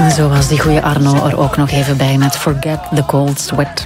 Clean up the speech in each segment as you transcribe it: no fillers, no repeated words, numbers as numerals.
Zo was die goede Arno er ook nog even bij met Forget the Cold Sweat.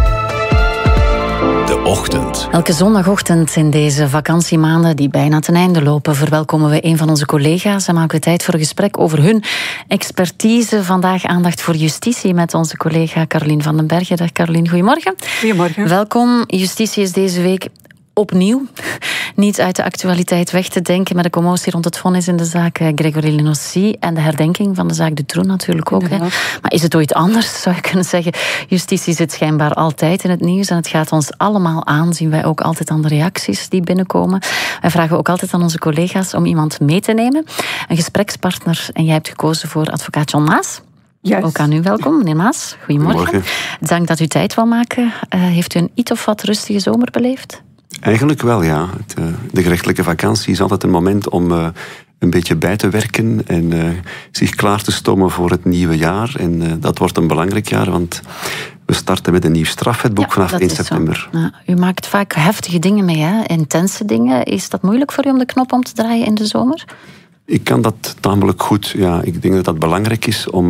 De Ochtend. Elke zondagochtend in deze vakantiemaanden die bijna ten einde lopen, verwelkomen we een van onze collega's en maken we tijd voor een gesprek over hun expertise. Vandaag aandacht voor justitie met onze collega Carolien van den Bergen. Dag Carolien, goedemorgen. Goedemorgen. Welkom. Justitie is deze week opnieuw niet uit de actualiteit weg te denken met de commotie rond het vonnis in de zaak Grégory Linossi en de herdenking van de zaak Dutroux natuurlijk ook. Hè. Maar is het ooit anders, zou je kunnen zeggen? Justitie zit schijnbaar altijd in het nieuws en het gaat ons allemaal aan. Zien wij ook altijd aan de reacties die binnenkomen. Wij vragen ook altijd aan onze collega's om iemand mee te nemen. Een gesprekspartner. En jij hebt gekozen voor advocaat John Maas. Juist. Ook aan u welkom, meneer Maas. Goedemorgen. Dank dat u tijd wil maken. Heeft u een iets of wat rustige zomer beleefd? Eigenlijk wel, ja. De gerechtelijke vakantie is altijd een moment om een beetje bij te werken en zich klaar te stomen voor het nieuwe jaar. En dat wordt een belangrijk jaar, want we starten met een nieuw strafwetboek vanaf 1 september. Ja, u maakt vaak heftige dingen mee, hè? Intense dingen. Is dat moeilijk voor u om de knop om te draaien in de zomer? Ik kan dat tamelijk goed. Ja, ik denk dat dat belangrijk is om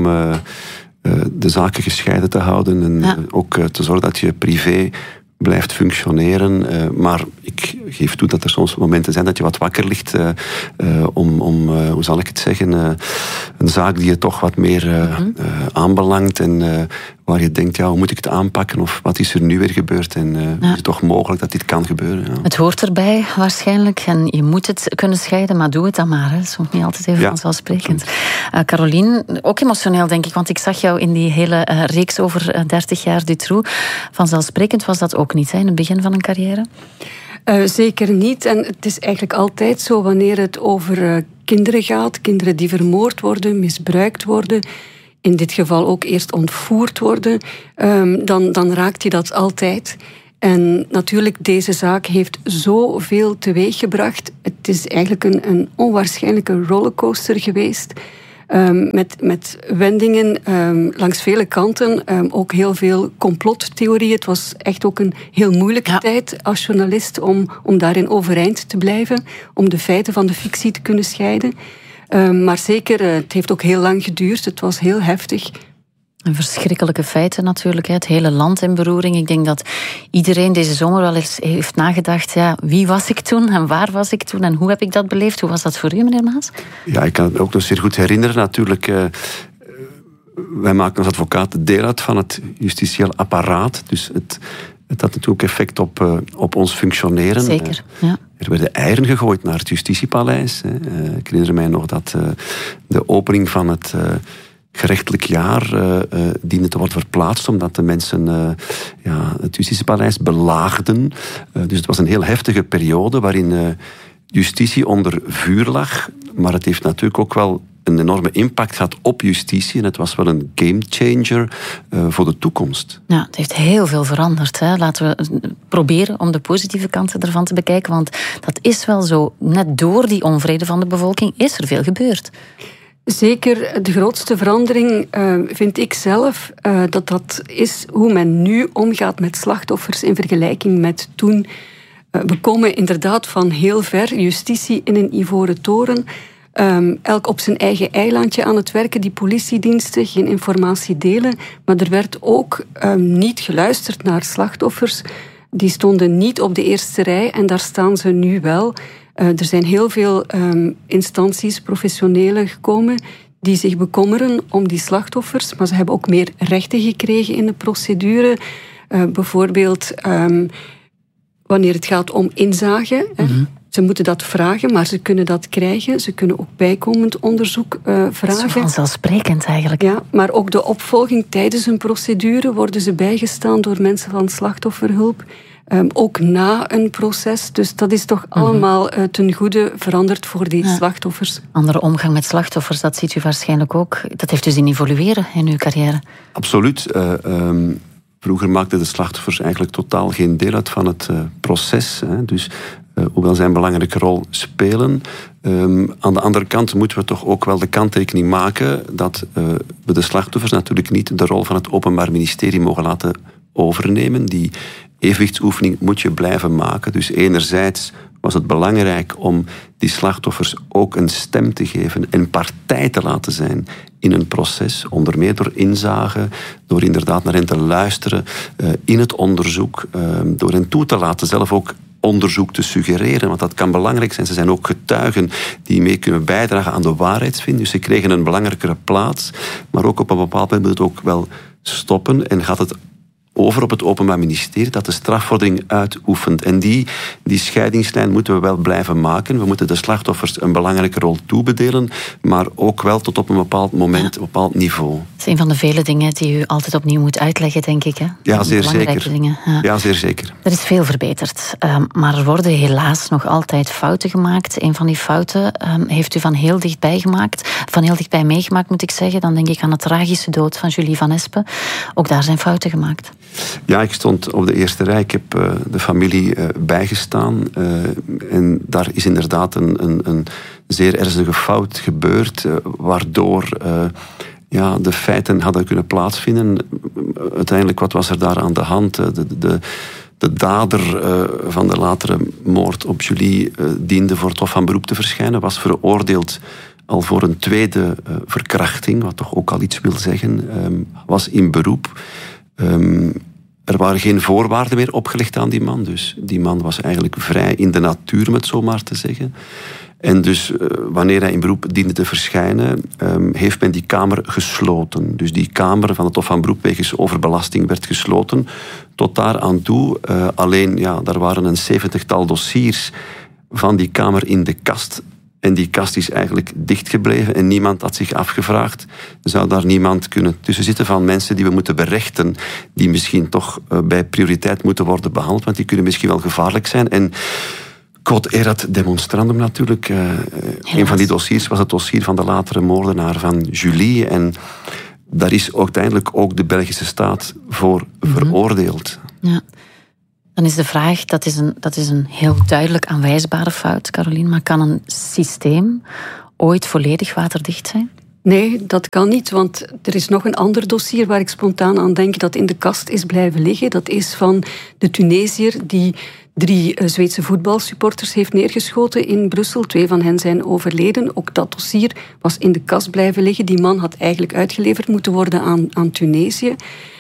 de zaken gescheiden te houden en ook te zorgen dat je privé blijft functioneren. Maar ik geef toe dat er soms momenten zijn dat je wat wakker ligt om hoe zal ik het zeggen, een zaak die je toch wat meer aanbelangt en waar je denkt, ja, hoe moet ik het aanpakken of wat is er nu weer gebeurd en is het toch mogelijk dat dit kan gebeuren. Ja. Het hoort erbij waarschijnlijk en je moet het kunnen scheiden, maar doe het dan maar. Hè. Dat is nog niet altijd even vanzelfsprekend. Carolien, ook emotioneel denk ik, want ik zag jou in die hele reeks over 30 jaar Dutroux. Vanzelfsprekend was dat ook niet, hè, in het begin van een carrière? Zeker niet. En het is eigenlijk altijd zo wanneer het over kinderen gaat, kinderen die vermoord worden, misbruikt worden, in dit geval ook eerst ontvoerd worden, dan raakt je dat altijd. En natuurlijk, deze zaak heeft zoveel teweeggebracht. Het is eigenlijk een onwaarschijnlijke rollercoaster geweest. Met wendingen langs vele kanten. Ook heel veel complottheorieën. Het was echt ook een heel moeilijke tijd als journalist om daarin overeind te blijven. Om de feiten van de fictie te kunnen scheiden. Maar zeker, het heeft ook heel lang geduurd. Het was heel heftig. En verschrikkelijke feiten natuurlijk. Het hele land in beroering. Ik denk dat iedereen deze zomer wel eens heeft nagedacht, ja, wie was ik toen en waar was ik toen en hoe heb ik dat beleefd? Hoe was dat voor u, meneer Maas? Ja, ik kan het ook nog zeer goed herinneren. Natuurlijk, wij maken als advocaat deel uit van het justitieel apparaat. Dus het had natuurlijk effect op ons functioneren. Zeker, ja. Er werden eieren gegooid naar het Justitiepaleis. Ik herinner mij nog dat de opening van het gerechtelijk jaar diende te worden verplaatst, omdat de mensen het Justitiepaleis belaagden. Dus het was een heel heftige periode waarin justitie onder vuur lag. Maar het heeft natuurlijk ook wel een enorme impact gehad op justitie. En het was wel een gamechanger voor de toekomst. Ja, het heeft heel veel veranderd. Hè. Laten we proberen om de positieve kanten ervan te bekijken. Want dat is wel zo. Net door die onvrede van de bevolking is er veel gebeurd. Zeker, de grootste verandering vind ik zelf dat is hoe men nu omgaat met slachtoffers in vergelijking met toen. We komen inderdaad van heel ver. Justitie in een ivoren toren. Elk op zijn eigen eilandje aan het werken, die politiediensten, geen informatie delen. Maar er werd ook niet geluisterd naar slachtoffers. Die stonden niet op de eerste rij en daar staan ze nu wel. Er zijn heel veel instanties, professionelen gekomen die zich bekommeren om die slachtoffers. Maar ze hebben ook meer rechten gekregen in de procedure. Bijvoorbeeld wanneer het gaat om inzage. Mm-hmm. Ze moeten dat vragen, maar ze kunnen dat krijgen. Ze kunnen ook bijkomend onderzoek vragen. Dat is vanzelfsprekend eigenlijk. Ja, maar ook de opvolging tijdens een procedure worden ze bijgestaan door mensen van slachtofferhulp. Ook na een proces. Dus dat is toch allemaal ten goede veranderd voor die slachtoffers. Andere omgang met slachtoffers, dat ziet u waarschijnlijk ook. Dat heeft u zien evolueren in uw carrière. Absoluut. Vroeger maakten de slachtoffers eigenlijk totaal geen deel uit van het proces. Dus hoewel zij een belangrijke rol spelen. Aan de andere kant moeten we toch ook wel de kanttekening maken dat we de slachtoffers natuurlijk niet de rol van het Openbaar Ministerie mogen laten overnemen. Die evenwichtsoefening moet je blijven maken. Dus enerzijds was het belangrijk om die slachtoffers ook een stem te geven en partij te laten zijn in een proces, onder meer door inzage, door inderdaad naar hen te luisteren in het onderzoek, door hen toe te laten zelf ook onderzoek te suggereren, want dat kan belangrijk zijn. Ze zijn ook getuigen die mee kunnen bijdragen aan de waarheidsvinding. Dus ze kregen een belangrijkere plaats, maar ook op een bepaald moment moet het ook wel stoppen en gaat het over op het Openbaar Ministerie dat de strafvordering uitoefent. En die scheidingslijn moeten we wel blijven maken. We moeten de slachtoffers een belangrijke rol toebedelen, maar ook wel tot op een bepaald moment, een bepaald niveau. Dat is een van de vele dingen die u altijd opnieuw moet uitleggen, denk ik. Hè? Ja, zeer zeker. Dingen. Ja, zeer zeker. Er is veel verbeterd, maar er worden helaas nog altijd fouten gemaakt. Een van die fouten heeft u van heel dichtbij meegemaakt, moet ik zeggen. Dan denk ik aan de tragische dood van Julie Van Espen. Ook daar zijn fouten gemaakt. Ja, ik stond op de eerste rij. Ik heb de familie bijgestaan. En daar is inderdaad een zeer ernstige fout gebeurd, waardoor de feiten hadden kunnen plaatsvinden. Uiteindelijk, wat was er daar aan de hand? De dader van de latere moord op Julie diende voor het Hof van Beroep te verschijnen, was veroordeeld al voor een tweede verkrachting, wat toch ook al iets wil zeggen, was in beroep. Er waren geen voorwaarden meer opgelegd aan die man. Dus die man was eigenlijk vrij in de natuur, om het zo maar te zeggen. En dus wanneer hij in beroep diende te verschijnen, heeft men die kamer gesloten. Dus die kamer van het Hof van Beroep wegens overbelasting werd gesloten. Tot daar aan toe. Alleen, daar waren een 70-tal dossiers van die kamer in de kast. En die kast is eigenlijk dichtgebleven en niemand had zich afgevraagd, zou daar niemand kunnen tussen zitten van mensen die we moeten berechten, die misschien toch bij prioriteit moeten worden behandeld, want die kunnen misschien wel gevaarlijk zijn. En quod erat demonstrandum natuurlijk. Een van die dossiers was het dossier van de latere moordenaar van Julie. En daar is uiteindelijk ook de Belgische staat voor veroordeeld. Ja. Dan is de vraag, dat is een heel duidelijk aanwijsbare fout, Caroline, maar kan een systeem ooit volledig waterdicht zijn? Nee, dat kan niet, want er is nog een ander dossier waar ik spontaan aan denk dat in de kast is blijven liggen. Dat is van de Tunesiër die 3 Zweedse voetbalsupporters heeft neergeschoten in Brussel. 2 van hen zijn overleden. Ook dat dossier was in de kast blijven liggen. Die man had eigenlijk uitgeleverd moeten worden aan Tunesië.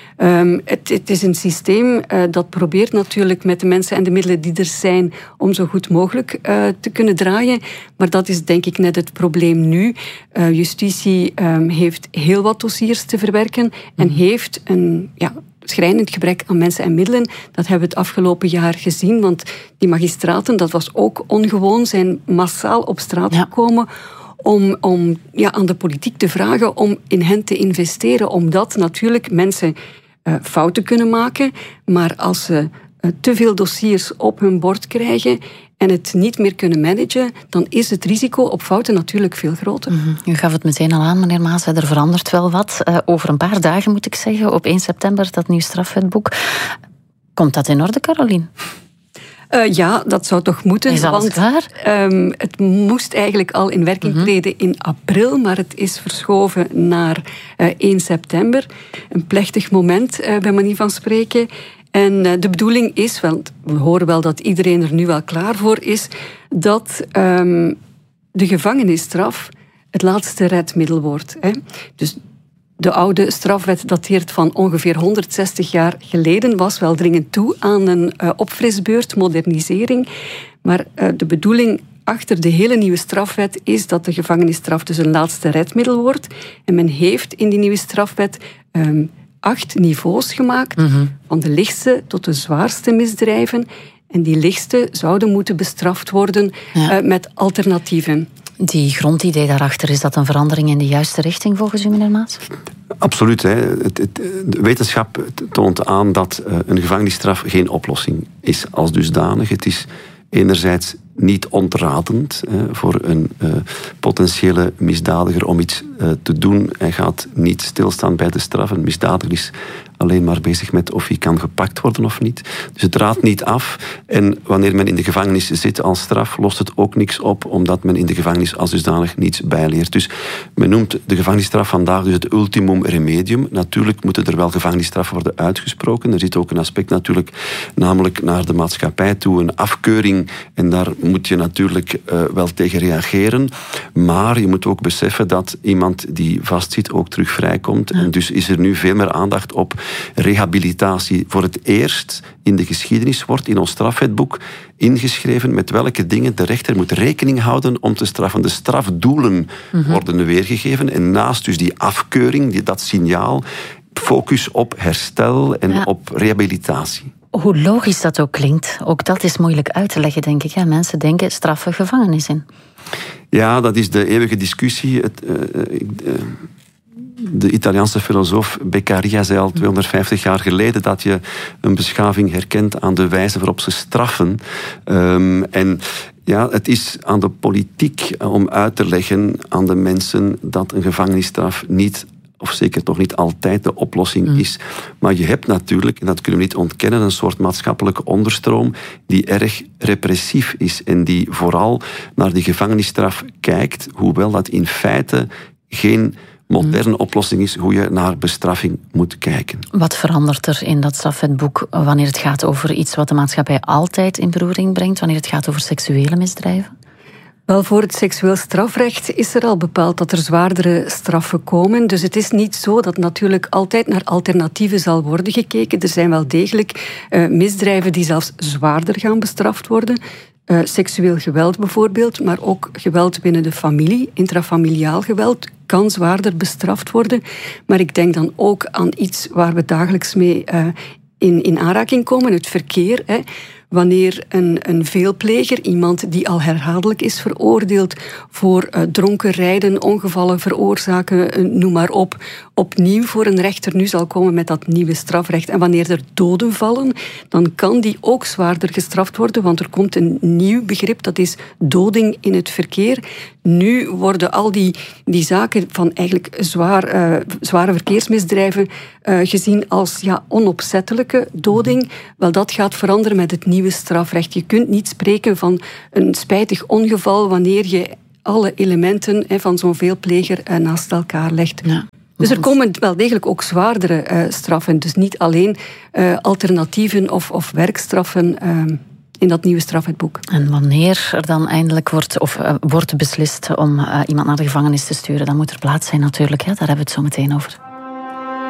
Het is een systeem dat probeert natuurlijk met de mensen en de middelen die er zijn om zo goed mogelijk te kunnen draaien. Maar dat is denk ik net het probleem nu. Justitie heeft heel wat dossiers te verwerken en heeft een schrijnend gebrek aan mensen en middelen. Dat hebben we het afgelopen jaar gezien, want die magistraten, dat was ook ongewoon, zijn massaal op straat gekomen om aan de politiek te vragen om in hen te investeren, omdat natuurlijk mensen fouten kunnen maken, maar als ze te veel dossiers op hun bord krijgen en het niet meer kunnen managen, dan is het risico op fouten natuurlijk veel groter. U gaf het meteen al aan, meneer Maas, er verandert wel wat. Over een paar dagen moet ik zeggen, op 1 september, dat nieuw strafwetboek. Komt dat in orde, Caroline? Ja, dat zou toch moeten. Is alles klaar? Het moest eigenlijk al in werking treden in april, maar het is verschoven naar 1 september. Een plechtig moment, bij manier van spreken. En de bedoeling is, want we horen wel dat iedereen er nu wel klaar voor is, dat de gevangenisstraf het laatste redmiddel wordt. Dus de oude strafwet dateert van ongeveer 160 jaar geleden, was wel dringend toe aan een opfrisbeurt, modernisering. Maar de bedoeling achter de hele nieuwe strafwet is dat de gevangenisstraf dus een laatste redmiddel wordt. En men heeft in die nieuwe strafwet 8 niveaus gemaakt, van de lichtste tot de zwaarste misdrijven. En die lichtste zouden moeten bestraft worden met alternatieven. Die grondidee daarachter, is dat een verandering in de juiste richting volgens u, meneer Maas? Absoluut. De wetenschap toont aan dat een gevangenisstraf geen oplossing is als dusdanig. Het is enerzijds niet ontradend voor een potentiële misdadiger om iets te doen. Hij gaat niet stilstaan bij de straf. Een misdadiger is alleen maar bezig met of hij kan gepakt worden of niet. Dus het raadt niet af. En wanneer men in de gevangenis zit als straf, lost het ook niks op, omdat men in de gevangenis als dusdanig niets bijleert. Dus men noemt de gevangenisstraf vandaag dus het ultimum remedium. Natuurlijk moeten er wel gevangenisstraffen worden uitgesproken. Er zit ook een aspect natuurlijk, namelijk naar de maatschappij toe, een afkeuring. En daar moet je natuurlijk wel tegen reageren. Maar je moet ook beseffen dat iemand iemand die vastzit ook terug vrijkomt. En dus is er nu veel meer aandacht op rehabilitatie. Voor het eerst in de geschiedenis wordt in ons strafwetboek ingeschreven met welke dingen de rechter moet rekening houden om te straffen. De strafdoelen worden weergegeven. En naast dus die afkeuring, dat signaal, focus op herstel en op rehabilitatie. Hoe logisch dat ook klinkt, ook dat is moeilijk uit te leggen, denk ik. Ja, mensen denken straffen gevangenis in. Ja, dat is de eeuwige discussie. De Italiaanse filosoof Beccaria zei al 250 jaar geleden dat je een beschaving herkent aan de wijze waarop ze straffen. En ja, het is aan de politiek om uit te leggen aan de mensen dat een gevangenisstraf niet, of zeker toch niet altijd, de oplossing is. Maar je hebt natuurlijk, en dat kunnen we niet ontkennen, een soort maatschappelijke onderstroom die erg repressief is en die vooral naar die gevangenisstraf kijkt, hoewel dat in feite geen moderne oplossing is hoe je naar bestraffing moet kijken. Wat verandert er in dat strafwetboek wanneer het gaat over iets wat de maatschappij altijd in beroering brengt, wanneer het gaat over seksuele misdrijven? Wel, voor het seksueel strafrecht is er al bepaald dat er zwaardere straffen komen. Dus het is niet zo dat natuurlijk altijd naar alternatieven zal worden gekeken. Er zijn wel degelijk misdrijven die zelfs zwaarder gaan bestraft worden. Seksueel geweld bijvoorbeeld, maar ook geweld binnen de familie, intrafamiliaal geweld, kan zwaarder bestraft worden. Maar ik denk dan ook aan iets waar we dagelijks mee in aanraking komen, het verkeer. Wanneer een veelpleger, iemand die al herhaaldelijk is veroordeeld voor dronken rijden, ongevallen veroorzaken, noem maar op, opnieuw voor een rechter nu zal komen met dat nieuwe strafrecht. En wanneer er doden vallen, dan kan die ook zwaarder gestraft worden, want er komt een nieuw begrip, dat is doding in het verkeer. Nu worden al die zaken van eigenlijk zware verkeersmisdrijven gezien als onopzettelijke doding. Wel, dat gaat veranderen met het nieuwe strafrecht. Je kunt niet spreken van een spijtig ongeval wanneer je alle elementen van zo'n veelpleger naast elkaar legt. Ja. Dus er komen wel degelijk ook zwaardere straffen. Dus niet alleen alternatieven of werkstraffen in dat nieuwe strafwetboek. En wanneer er dan eindelijk wordt beslist om iemand naar de gevangenis te sturen, dan moet er plaats zijn natuurlijk. Daar hebben we het zo meteen over.